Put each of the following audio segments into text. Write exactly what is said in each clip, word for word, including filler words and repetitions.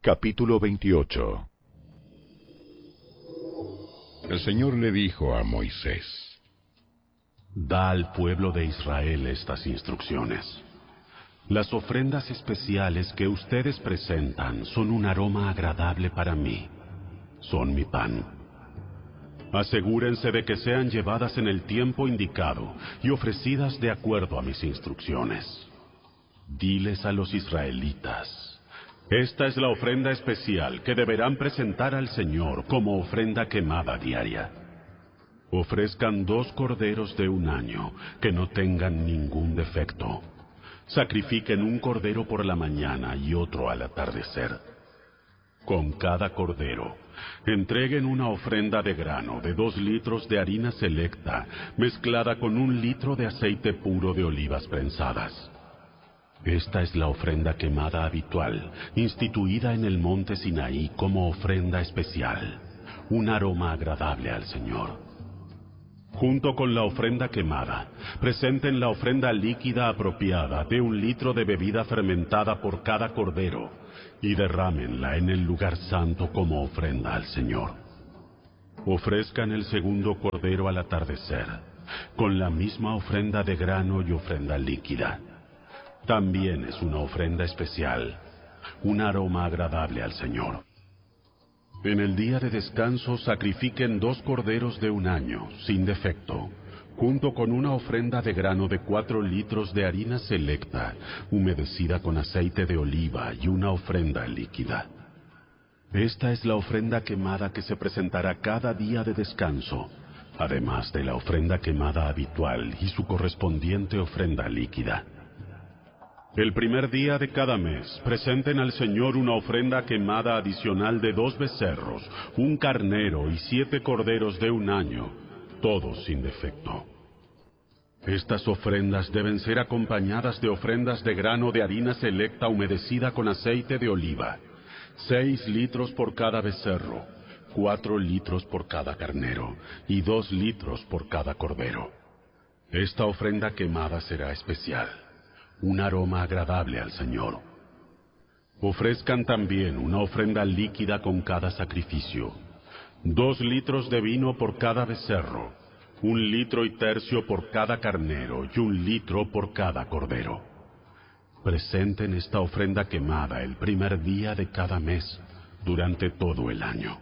Capítulo veintiocho. El Señor le dijo a Moisés: Da al pueblo de Israel estas instrucciones. Las ofrendas especiales que ustedes presentan son un aroma agradable para mí. Son mi pan. Asegúrense de que sean llevadas en el tiempo indicado y ofrecidas de acuerdo a mis instrucciones. Diles a los israelitas: esta es la ofrenda especial que deberán presentar al Señor como ofrenda quemada diaria. Ofrezcan dos corderos de un año que no tengan ningún defecto. Sacrifiquen un cordero por la mañana y otro al atardecer. Con cada cordero, entreguen una ofrenda de grano de dos litros de harina selecta mezclada con un litro de aceite puro de olivas prensadas. Esta es la ofrenda quemada habitual, instituida en el monte Sinaí como ofrenda especial, un aroma agradable al Señor. Junto con la ofrenda quemada, presenten la ofrenda líquida apropiada de un litro de bebida fermentada por cada cordero y derrámenla en el lugar santo como ofrenda al Señor. Ofrezcan el segundo cordero al atardecer, con la misma ofrenda de grano y ofrenda líquida. También es una ofrenda especial, un aroma agradable al Señor. En el día de descanso sacrifiquen dos corderos de un año, sin defecto, junto con una ofrenda de grano de cuatro litros de harina selecta, humedecida con aceite de oliva y una ofrenda líquida. Esta es la ofrenda quemada que se presentará cada día de descanso, además de la ofrenda quemada habitual y su correspondiente ofrenda líquida. El primer día de cada mes, presenten al Señor una ofrenda quemada adicional de dos becerros, un carnero y siete corderos de un año, todos sin defecto. Estas ofrendas deben ser acompañadas de ofrendas de grano de harina selecta humedecida con aceite de oliva, seis litros por cada becerro, cuatro litros por cada carnero y dos litros por cada cordero. Esta ofrenda quemada será especial, un aroma agradable al Señor. Ofrezcan también una ofrenda líquida con cada sacrificio, dos litros de vino por cada becerro, un litro y tercio por cada carnero y un litro por cada cordero. Presenten esta ofrenda quemada el primer día de cada mes, durante todo el año.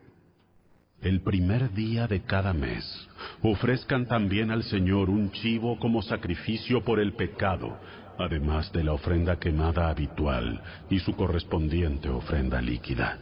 El primer día de cada mes, ofrezcan también al Señor un chivo como sacrificio por el pecado, además de la ofrenda quemada habitual y su correspondiente ofrenda líquida.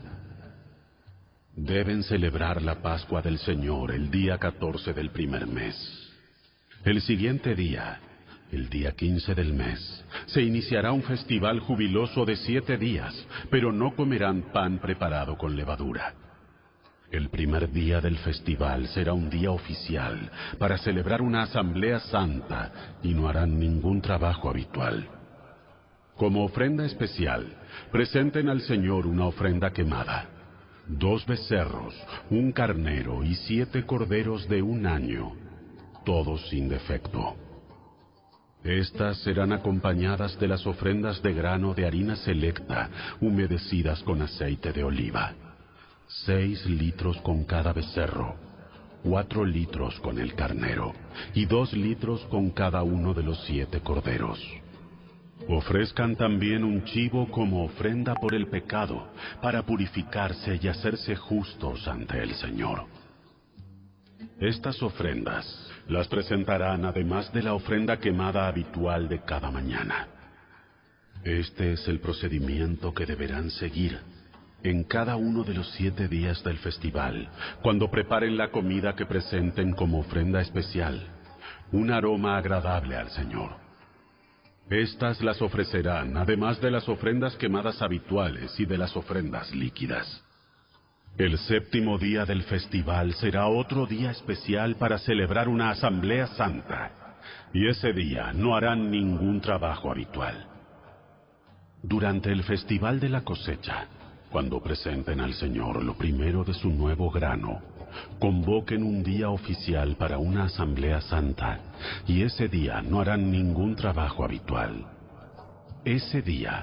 Deben celebrar la Pascua del Señor el día catorce del primer mes. El siguiente día, el día quince del mes, se iniciará un festival jubiloso de siete días, pero no comerán pan preparado con levadura. El primer día del festival será un día oficial para celebrar una asamblea santa y no harán ningún trabajo habitual. Como ofrenda especial, presenten al Señor una ofrenda quemada, dos becerros, un carnero y siete corderos de un año, todos sin defecto. Estas serán acompañadas de las ofrendas de grano de harina selecta, humedecidas con aceite de oliva. Seis litros con cada becerro, cuatro litros con el carnero, y dos litros con cada uno de los siete corderos. Ofrezcan también un chivo como ofrenda por el pecado, para purificarse y hacerse justos ante el Señor. Estas ofrendas las presentarán además de la ofrenda quemada habitual de cada mañana. Este es el procedimiento que deberán seguir en cada uno de los siete días del festival, cuando preparen la comida que presenten como ofrenda especial, un aroma agradable al Señor. Estas las ofrecerán, además de las ofrendas quemadas habituales y de las ofrendas líquidas. El séptimo día del festival será otro día especial para celebrar una asamblea santa, y ese día no harán ningún trabajo habitual. Durante el festival de la cosecha, cuando presenten al Señor lo primero de su nuevo grano, convoquen un día oficial para una asamblea santa, y ese día no harán ningún trabajo habitual. Ese día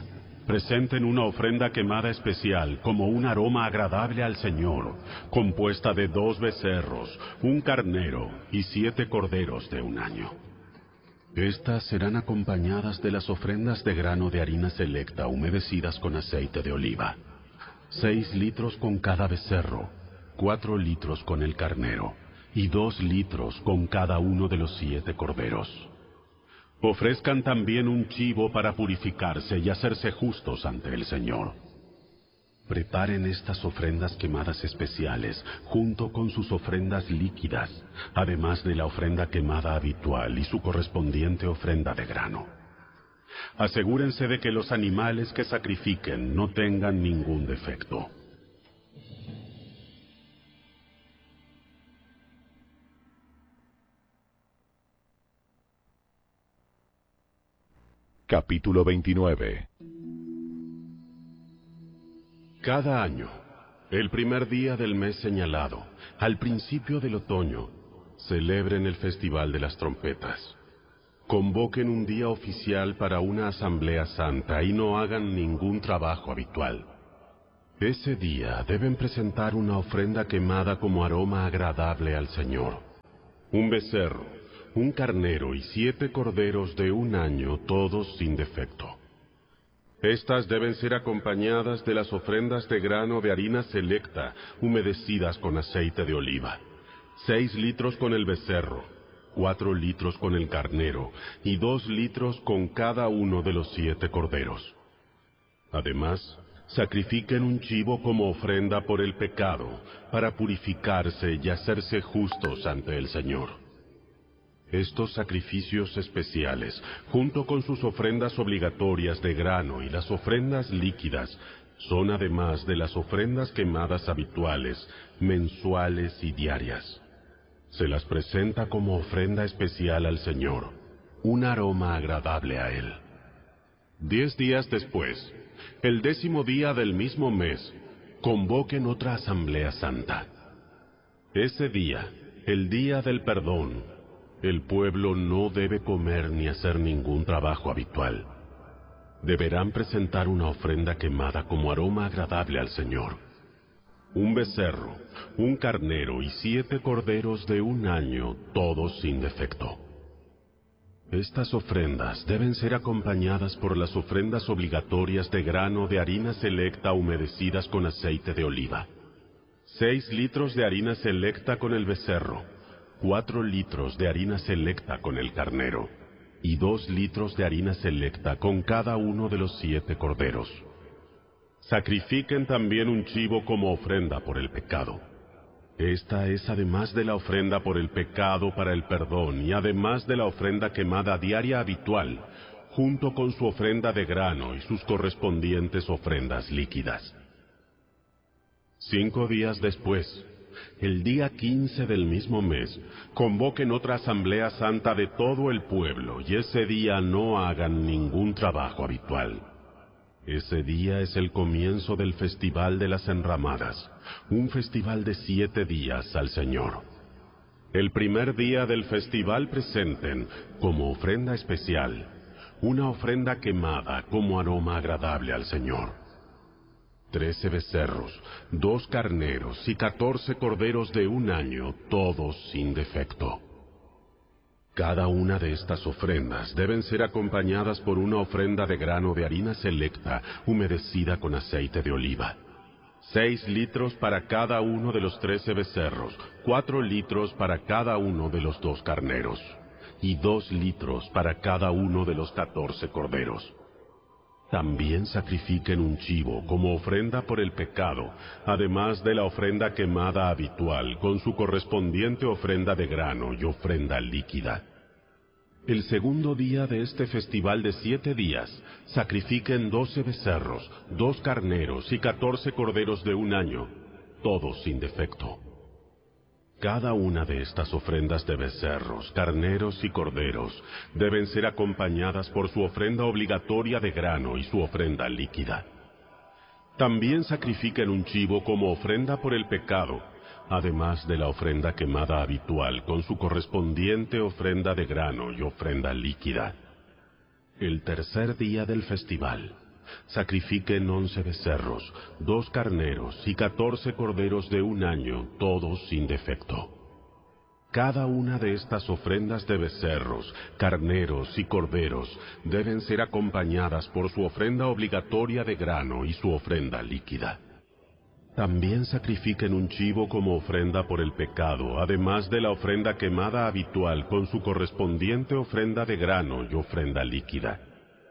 presenten una ofrenda quemada especial como un aroma agradable al Señor, compuesta de dos becerros, un carnero y siete corderos de un año. Estas serán acompañadas de las ofrendas de grano de harina selecta humedecidas con aceite de oliva. Seis litros con cada becerro, cuatro litros con el carnero, y dos litros con cada uno de los siete corderos. Ofrezcan también un chivo para purificarse y hacerse justos ante el Señor. Preparen estas ofrendas quemadas especiales junto con sus ofrendas líquidas, además de la ofrenda quemada habitual y su correspondiente ofrenda de grano. Asegúrense de que los animales que sacrifiquen no tengan ningún defecto. Capítulo veintinueve. Cada año, el primer día del mes señalado, al principio del otoño, celebren el Festival de las Trompetas. Convoquen un día oficial para una asamblea santa y no hagan ningún trabajo habitual. Ese día deben presentar una ofrenda quemada como aroma agradable al Señor. Un becerro, un carnero y siete corderos de un año, todos sin defecto. Estas deben ser acompañadas de las ofrendas de grano de harina selecta, humedecidas con aceite de oliva. Seis litros con el becerro, cuatro litros con el carnero, y dos litros con cada uno de los siete corderos. Además, sacrifiquen un chivo como ofrenda por el pecado, para purificarse y hacerse justos ante el Señor. Estos sacrificios especiales, junto con sus ofrendas obligatorias de grano y las ofrendas líquidas, son además de las ofrendas quemadas habituales, mensuales y diarias. Se las presenta como ofrenda especial al Señor, un aroma agradable a Él. Diez días después, el décimo día del mismo mes, convoquen otra asamblea santa. Ese día, el día del perdón, el pueblo no debe comer ni hacer ningún trabajo habitual. Deberán presentar una ofrenda quemada como aroma agradable al Señor. Un becerro, un carnero y siete corderos de un año, todos sin defecto. Estas ofrendas deben ser acompañadas por las ofrendas obligatorias de grano de harina selecta humedecidas con aceite de oliva. Seis litros de harina selecta con el becerro, cuatro litros de harina selecta con el carnero, y dos litros de harina selecta con cada uno de los siete corderos. Sacrifiquen también un chivo como ofrenda por el pecado. Esta es además de la ofrenda por el pecado para el perdón y además de la ofrenda quemada diaria habitual, junto con su ofrenda de grano y sus correspondientes ofrendas líquidas. Cinco días después, el día quince del mismo mes, convoquen otra asamblea santa de todo el pueblo y ese día no hagan ningún trabajo habitual. Ese día es el comienzo del Festival de las Enramadas, un festival de siete días al Señor. El primer día del festival presenten, como ofrenda especial, una ofrenda quemada como aroma agradable al Señor. Trece becerros, dos carneros y catorce corderos de un año, todos sin defecto. Cada una de estas ofrendas deben ser acompañadas por una ofrenda de grano de harina selecta, humedecida con aceite de oliva. Seis litros para cada uno de los trece becerros, cuatro litros para cada uno de los dos carneros, y dos litros para cada uno de los catorce corderos. También sacrifiquen un chivo como ofrenda por el pecado, además de la ofrenda quemada habitual, con su correspondiente ofrenda de grano y ofrenda líquida. El segundo día de este festival de siete días, sacrifiquen doce becerros, dos carneros y catorce corderos de un año, todos sin defecto. Cada una de estas ofrendas de becerros, carneros y corderos deben ser acompañadas por su ofrenda obligatoria de grano y su ofrenda líquida. También sacrifiquen un chivo como ofrenda por el pecado, además de la ofrenda quemada habitual con su correspondiente ofrenda de grano y ofrenda líquida. El tercer día del festival, Sacrifiquen once becerros, dos carneros y catorce corderos de un año, todos sin defecto. Cada una de estas ofrendas de becerros, carneros y corderos deben ser acompañadas por su ofrenda obligatoria de grano y su ofrenda líquida. También sacrifiquen un chivo como ofrenda por el pecado, además de la ofrenda quemada habitual con su correspondiente ofrenda de grano y ofrenda líquida.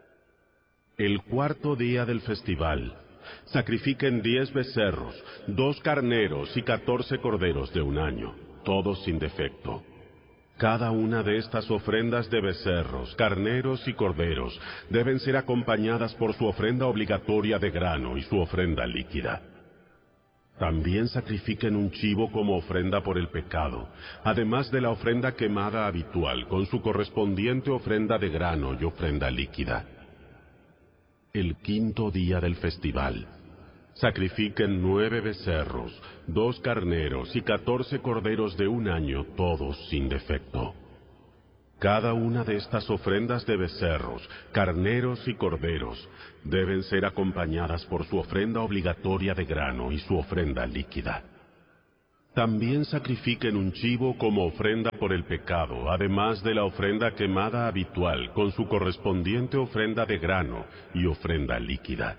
El cuarto día del festival, sacrifiquen diez becerros, dos carneros y catorce corderos de un año, todos sin defecto. Cada una de estas ofrendas de becerros, carneros y corderos deben ser acompañadas por su ofrenda obligatoria de grano y su ofrenda líquida. También sacrifiquen un chivo como ofrenda por el pecado, además de la ofrenda quemada habitual con su correspondiente ofrenda de grano y ofrenda líquida. El quinto día del festival, sacrifiquen nueve becerros, dos carneros y catorce corderos de un año, todos sin defecto. Cada una de estas ofrendas de becerros, carneros y corderos deben ser acompañadas por su ofrenda obligatoria de grano y su ofrenda líquida. También sacrifiquen un chivo como ofrenda por el pecado, además de la ofrenda quemada habitual con su correspondiente ofrenda de grano y ofrenda líquida.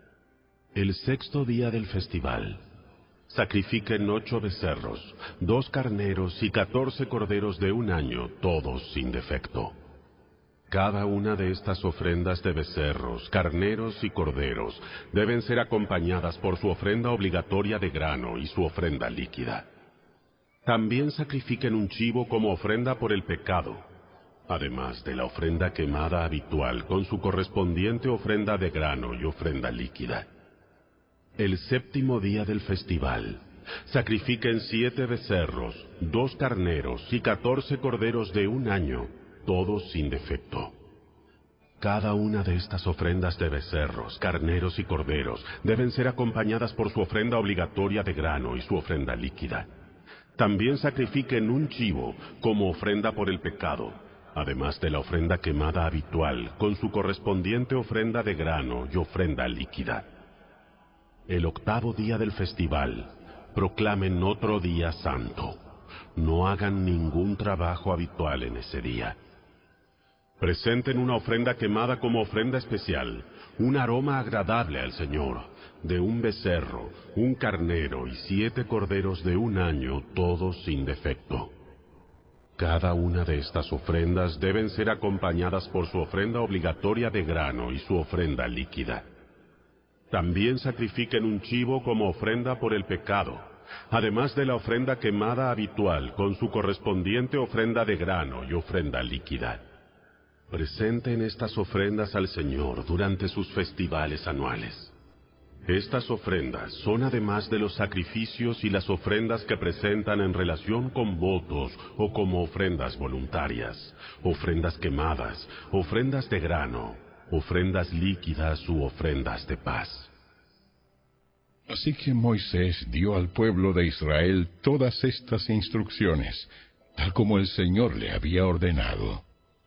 El sexto día del festival, sacrifiquen ocho becerros, dos carneros y catorce corderos de un año, todos sin defecto. Cada una de estas ofrendas de becerros, carneros y corderos deben ser acompañadas por su ofrenda obligatoria de grano y su ofrenda líquida. También sacrifiquen un chivo como ofrenda por el pecado, además de la ofrenda quemada habitual con su correspondiente ofrenda de grano y ofrenda líquida. El séptimo día del festival, sacrifiquen siete becerros, dos carneros y catorce corderos de un año, todos sin defecto. Cada una de estas ofrendas de becerros, carneros y corderos deben ser acompañadas por su ofrenda obligatoria de grano y su ofrenda líquida. También sacrifiquen un chivo como ofrenda por el pecado, además de la ofrenda quemada habitual con su correspondiente ofrenda de grano y ofrenda líquida. El octavo día del festival, proclamen otro día santo. No hagan ningún trabajo habitual en ese día. Presenten una ofrenda quemada como ofrenda especial, un aroma agradable al Señor, de un becerro, un carnero y siete corderos de un año, todos sin defecto. Cada una de estas ofrendas deben ser acompañadas por su ofrenda obligatoria de grano y su ofrenda líquida. También sacrifiquen un chivo como ofrenda por el pecado, además de la ofrenda quemada habitual con su correspondiente ofrenda de grano y ofrenda líquida. Presenten estas ofrendas al Señor durante sus festivales anuales. Estas ofrendas son además de los sacrificios y las ofrendas que presentan en relación con votos o como ofrendas voluntarias, ofrendas quemadas, ofrendas de grano, ofrendas líquidas u ofrendas de paz. Así que Moisés dio al pueblo de Israel todas estas instrucciones, tal como el Señor le había ordenado.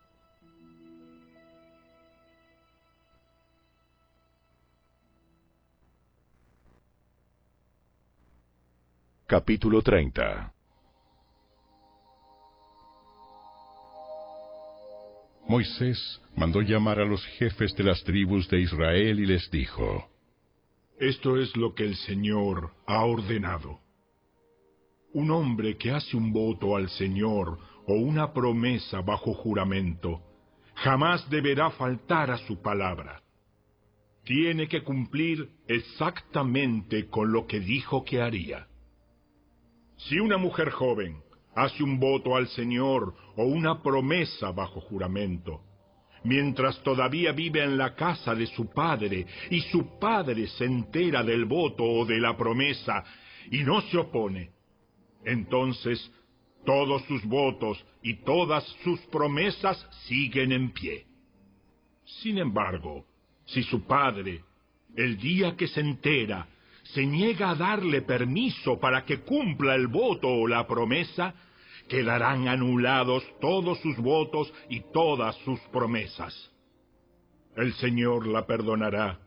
Capítulo treinta. Moisés mandó llamar a los jefes de las tribus de Israel y les dijo: Esto es lo que el Señor ha ordenado. Un hombre que hace un voto al Señor o una promesa bajo juramento, jamás deberá faltar a su palabra. Tiene que cumplir exactamente con lo que dijo que haría. Si una mujer joven hace un voto al Señor o una promesa bajo juramento, mientras todavía vive en la casa de su padre, y su padre se entera del voto o de la promesa y no se opone, entonces todos sus votos y todas sus promesas siguen en pie. Sin embargo, si su padre, el día que se entera, se niega a darle permiso para que cumpla el voto o la promesa, quedarán anulados todos sus votos y todas sus promesas. El Señor la perdonará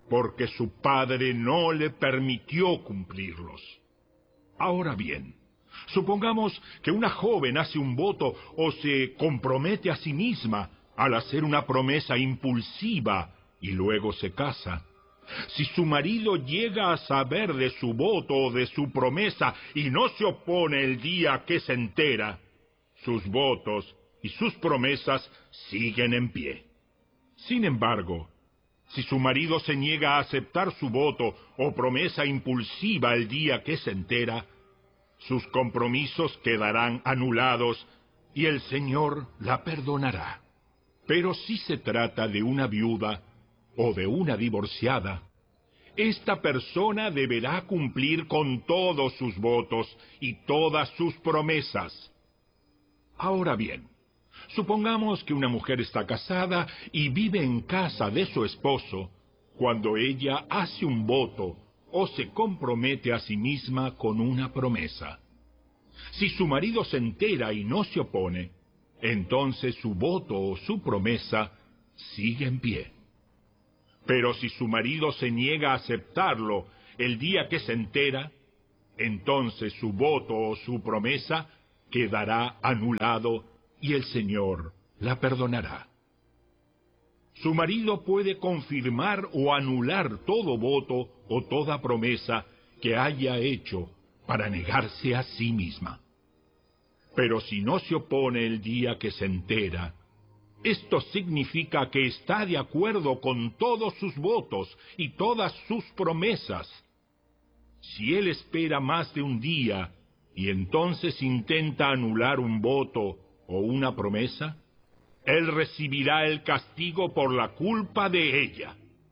porque su padre no le permitió cumplirlos. Ahora bien, supongamos que una joven hace un voto o se compromete a sí misma al hacer una promesa impulsiva y luego se casa. Si su marido llega a saber de su voto o de su promesa y no se opone el día que se entera, sus votos y sus promesas siguen en pie. Sin embargo, si su marido se niega a aceptar su voto o promesa impulsiva el día que se entera, sus compromisos quedarán anulados y el Señor la perdonará. Pero si se trata de una viuda o de una divorciada, esta persona deberá cumplir con todos sus votos y todas sus promesas. Ahora bien, supongamos que una mujer está casada y vive en casa de su esposo cuando ella hace un voto o se compromete a sí misma con una promesa. Si su marido se entera y no se opone, entonces su voto o su promesa sigue en pie. Pero si su marido se niega a aceptarlo el día que se entera, entonces su voto o su promesa quedará anulado y el Señor la perdonará. Su marido puede confirmar o anular todo voto o toda promesa que haya hecho para negarse a sí misma. Pero si no se opone el día que se entera, esto significa que está de acuerdo con todos sus votos y todas sus promesas. Si él espera más de un día y entonces intenta anular un voto o una promesa, él recibirá el castigo por la culpa de ella.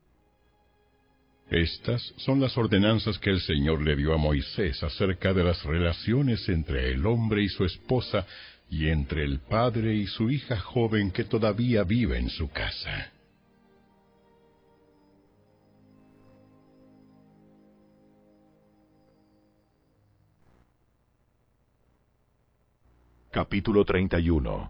Estas son las ordenanzas que el Señor le dio a Moisés acerca de las relaciones entre el hombre y su esposa y entre el padre y su hija joven que todavía vive en su casa. Capítulo treinta y uno.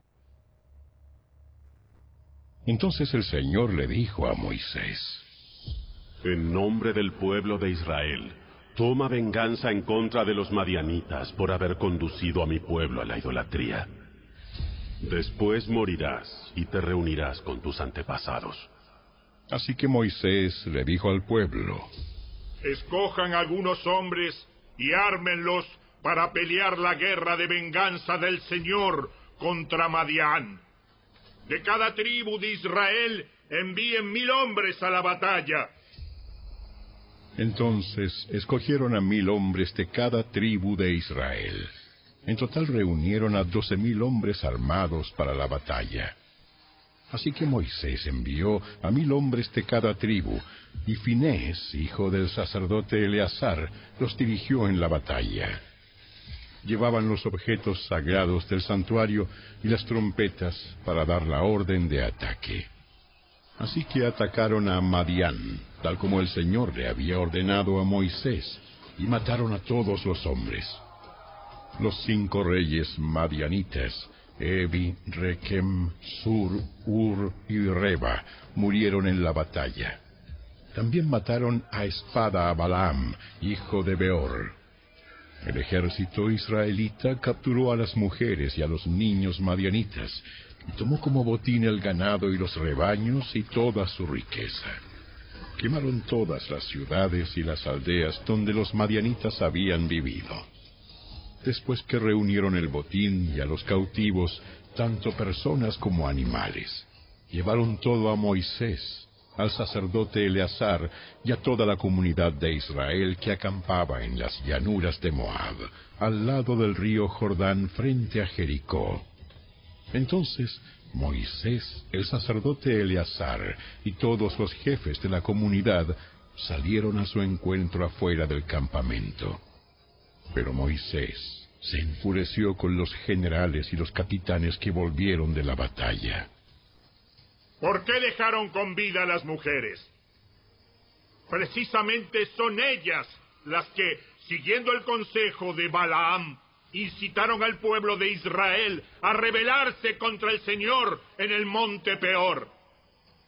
Entonces el Señor le dijo a Moisés: En nombre del pueblo de Israel, toma venganza en contra de los madianitas por haber conducido a mi pueblo a la idolatría. Después morirás y te reunirás con tus antepasados. Así que Moisés le dijo al pueblo: Escojan algunos hombres y ármenlos para pelear la guerra de venganza del Señor contra Madián. De cada tribu de Israel envíen mil hombres a la batalla. Entonces escogieron a mil hombres de cada tribu de Israel. En total reunieron a doce mil hombres armados para la batalla. Así que Moisés envió a mil hombres de cada tribu, y Finés, hijo del sacerdote Eleazar, los dirigió en la batalla. Llevaban los objetos sagrados del santuario y las trompetas para dar la orden de ataque. Así que atacaron a Madián, tal como el Señor le había ordenado a Moisés, y mataron a todos los hombres. Los cinco reyes madianitas, Evi, Rekem, Sur, Ur y Reba, murieron en la batalla. También mataron a espada a Balaam, hijo de Beor. El ejército israelita capturó a las mujeres y a los niños madianitas, y tomó como botín el ganado y los rebaños y toda su riqueza. Quemaron todas las ciudades y las aldeas donde los madianitas habían vivido. Después que reunieron el botín y a los cautivos, tanto personas como animales, llevaron todo a Moisés, al sacerdote Eleazar y a toda la comunidad de Israel que acampaba en las llanuras de Moab, al lado del río Jordán frente a Jericó. Entonces Moisés, el sacerdote Eleazar y todos los jefes de la comunidad salieron a su encuentro afuera del campamento. Pero Moisés se enfureció con los generales y los capitanes que volvieron de la batalla. ¿Por qué dejaron con vida a las mujeres? Precisamente son ellas las que, siguiendo el consejo de Balaam, incitaron al pueblo de Israel a rebelarse contra el Señor en el monte Peor.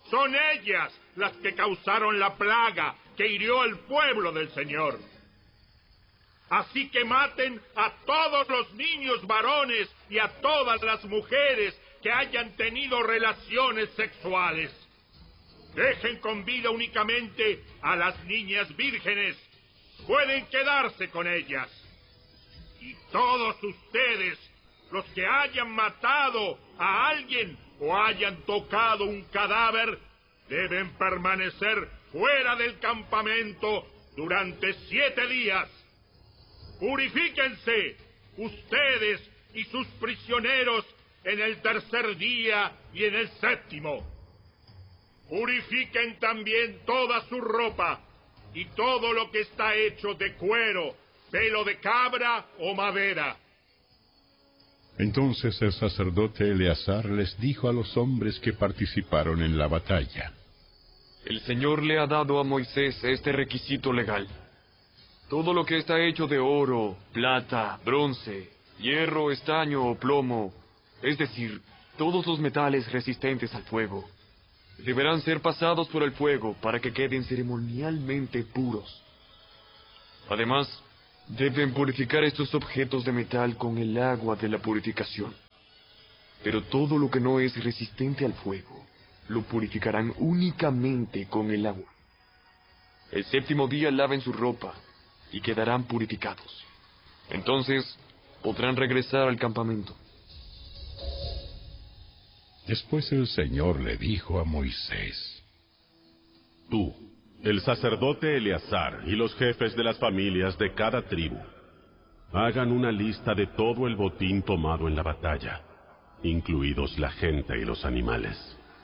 Son ellas las que causaron la plaga que hirió al pueblo del Señor. Así que maten a todos los niños varones y a todas las mujeres que hayan tenido relaciones sexuales. Dejen con vida únicamente a las niñas vírgenes. Pueden quedarse con ellas. Y todos ustedes, los que hayan matado a alguien o hayan tocado un cadáver, deben permanecer fuera del campamento durante siete días. Purifíquense, ustedes y sus prisioneros, en el tercer día y en el séptimo. Purifiquen también toda su ropa y todo lo que está hecho de cuero, pelo de cabra o madera. Entonces el sacerdote Eleazar les dijo a los hombres que participaron en la batalla: El Señor le ha dado a Moisés este requisito legal. Todo lo que está hecho de oro, plata, bronce, hierro, estaño o plomo, es decir, todos los metales resistentes al fuego, deberán ser pasados por el fuego para que queden ceremonialmente puros. Además, deben purificar estos objetos de metal con el agua de la purificación. Pero todo lo que no es resistente al fuego, lo purificarán únicamente con el agua. El séptimo día laven su ropa y quedarán purificados. Entonces podrán regresar al campamento. Después el Señor le dijo a Moisés: Tú, el sacerdote Eleazar y los jefes de las familias de cada tribu, hagan una lista de todo el botín tomado en la batalla, incluidos la gente y los animales.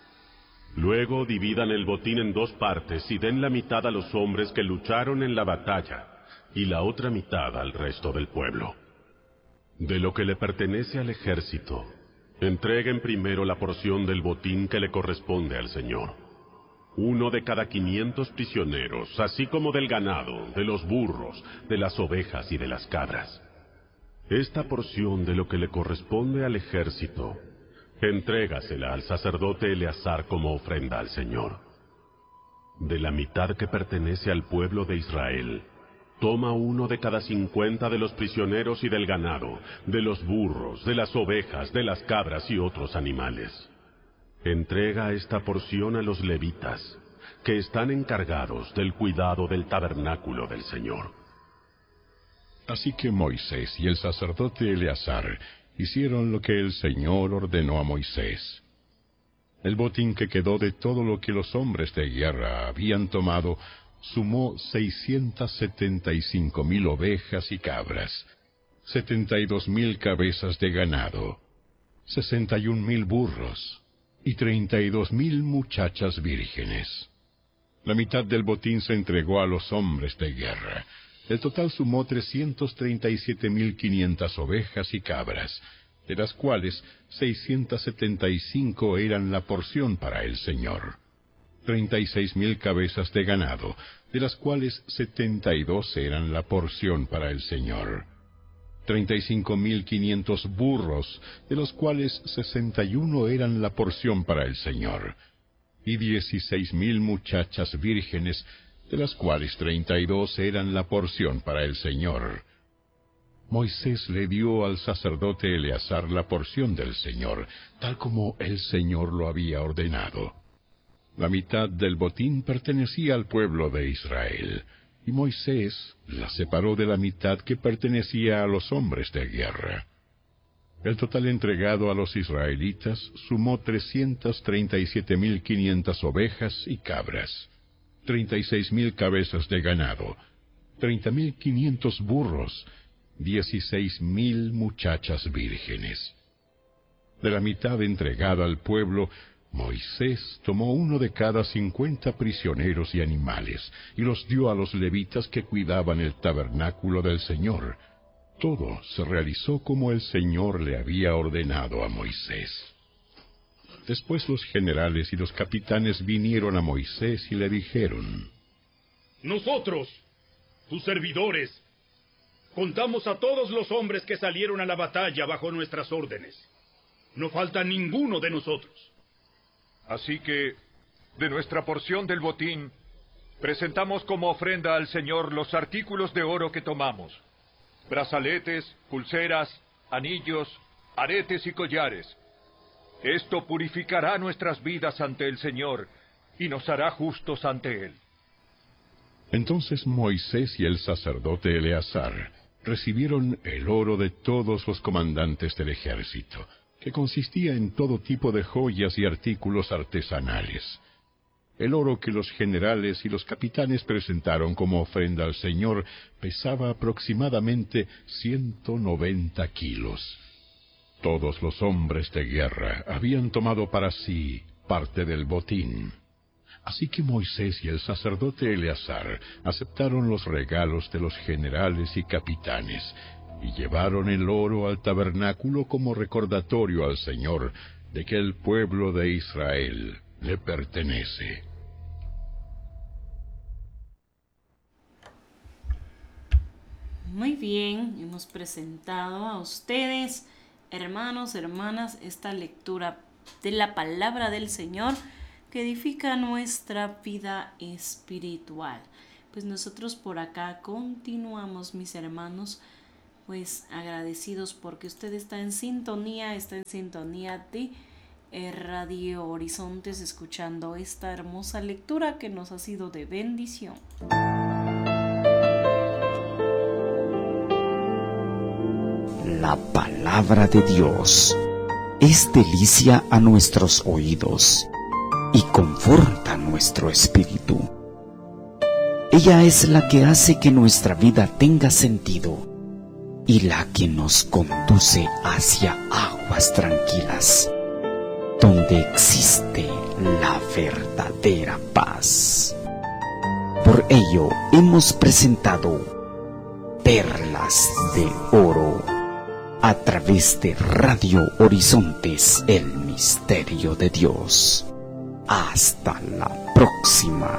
Luego dividan el botín en dos partes y den la mitad a los hombres que lucharon en la batalla y la otra mitad al resto del pueblo. De lo que le pertenece al ejército, entreguen primero la porción del botín que le corresponde al Señor. Uno de cada quinientos prisioneros, así como del ganado, de los burros, de las ovejas y de las cabras. Esta porción de lo que le corresponde al ejército, entrégasela al sacerdote Eleazar como ofrenda al Señor. De la mitad que pertenece al pueblo de Israel, toma uno de cada cincuenta de los prisioneros y del ganado, de los burros, de las ovejas, de las cabras y otros animales. Entrega esta porción a los levitas, que están encargados del cuidado del tabernáculo del Señor. Así que Moisés y el sacerdote Eleazar hicieron lo que el Señor ordenó a Moisés. El botín que quedó de todo lo que los hombres de guerra habían tomado sumó seiscientas setenta y cinco mil ovejas y cabras, setenta y dos mil cabezas de ganado, sesenta y un mil burros y treinta y dos mil muchachas vírgenes. La mitad del botín se entregó a los hombres de guerra. El total sumó trescientas treinta y siete mil quinientas ovejas y cabras, de las cuales seiscientas setenta y cinco eran la porción para el Señor. Treinta y seis mil cabezas de ganado, de las cuales setenta y dos eran la porción para el Señor. Treinta y cinco mil quinientos burros, de los cuales sesenta y uno eran la porción para el Señor. Y dieciséis mil muchachas vírgenes, de las cuales treinta y dos eran la porción para el Señor. Moisés le dio al sacerdote Eleazar la porción del Señor, tal como el Señor lo había ordenado. La mitad del botín pertenecía al pueblo de Israel, y Moisés la separó de la mitad que pertenecía a los hombres de guerra. El total entregado a los israelitas sumó trescientas treinta y siete mil quinientas ovejas y cabras, treinta y seis mil cabezas de ganado, treinta mil quinientos burros, dieciséis mil muchachas vírgenes. De la mitad entregada al pueblo, Moisés tomó uno de cada cincuenta prisioneros y animales, y los dio a los levitas que cuidaban el tabernáculo del Señor. Todo se realizó como el Señor le había ordenado a Moisés. Después los generales y los capitanes vinieron a Moisés y le dijeron: Nosotros, tus servidores, contamos a todos los hombres que salieron a la batalla bajo nuestras órdenes. No falta ninguno de nosotros. Así que de nuestra porción del botín, presentamos como ofrenda al Señor los artículos de oro que tomamos: brazaletes, pulseras, anillos, aretes y collares. Esto purificará nuestras vidas ante el Señor y nos hará justos ante Él. Entonces Moisés y el sacerdote Eleazar recibieron el oro de todos los comandantes del ejército, que consistía en todo tipo de joyas y artículos artesanales. El oro que los generales y los capitanes presentaron como ofrenda al Señor pesaba aproximadamente ciento noventa kilos. Todos los hombres de guerra habían tomado para sí parte del botín. Así que Moisés y el sacerdote Eleazar aceptaron los regalos de los generales y capitanes y llevaron el oro al tabernáculo como recordatorio al Señor de que el pueblo de Israel le pertenece. Muy bien, hemos presentado a ustedes, hermanos, hermanas, esta lectura de la palabra del Señor que edifica nuestra vida espiritual. Pues nosotros por acá continuamos, mis hermanos, pues agradecidos porque usted está en sintonía, está en sintonía de eh, Radio Horizontes, escuchando esta hermosa lectura que nos ha sido de bendición. La palabra de Dios es delicia a nuestros oídos y conforta nuestro espíritu. Ella es la que hace que nuestra vida tenga sentido y la que nos conduce hacia aguas tranquilas, donde existe la verdadera paz. Por ello hemos presentado Perlas de Oro a través de Radio Horizontes, el misterio de Dios. Hasta la próxima.